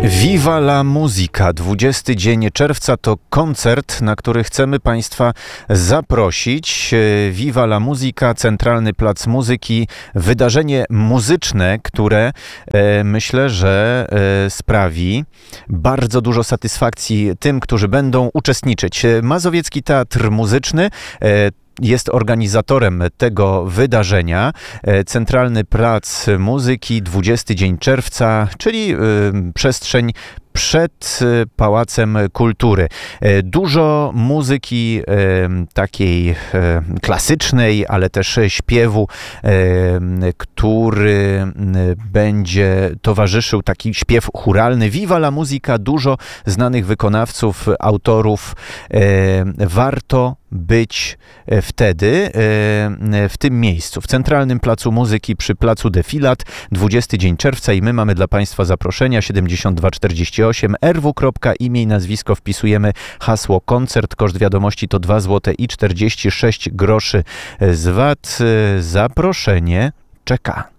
Viva la Musica, 20 dzień czerwca to koncert, na który chcemy Państwa zaprosić. Viva la Musica, Centralny Plac Muzyki, wydarzenie muzyczne, które myślę, że sprawi bardzo dużo satysfakcji tym, którzy będą uczestniczyć. Mazowiecki Teatr Muzyczny jest organizatorem tego wydarzenia. Centralny Plac Muzyki, 20 dzień czerwca, czyli przestrzeń przed Pałacem Kultury. Dużo muzyki takiej klasycznej, ale też śpiewu, który będzie towarzyszył, taki śpiew chóralny. Viva la Musica, dużo znanych wykonawców, autorów. Warto być wtedy w tym miejscu, w Centralnym Placu Muzyki przy Placu Defilat, 20 dzień czerwca i my mamy dla Państwa zaproszenia 7248 rw.imię i nazwisko, wpisujemy hasło koncert, koszt wiadomości to 2 zł i 46 groszy z VAT. Zaproszenie czeka.